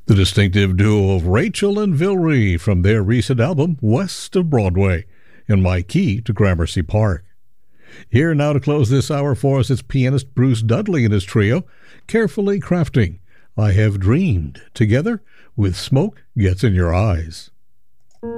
The distinctive duo of Rachel and Vilry from their recent album West of Broadway, in My Key to Gramercy Park. Here now to close this hour for us is pianist Bruce Dudley and his trio, carefully crafting I Have Dreamed, together with Smoke Gets in Your Eyes.